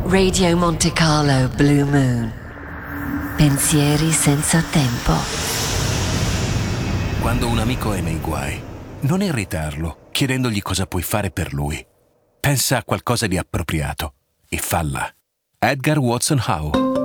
Radio Monte Carlo Blue Moon. Pensieri senza tempo. Quando un amico è nei guai, non irritarlo chiedendogli cosa puoi fare per lui. Pensa a qualcosa di appropriato e falla. Edgar Watson Howe.